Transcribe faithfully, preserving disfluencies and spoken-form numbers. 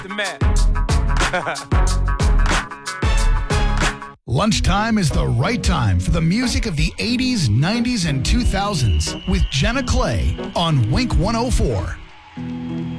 the man. Lunchtime is the right time for the music of the eighties, nineties, and two thousands with Jenna Clay on Wink one oh four.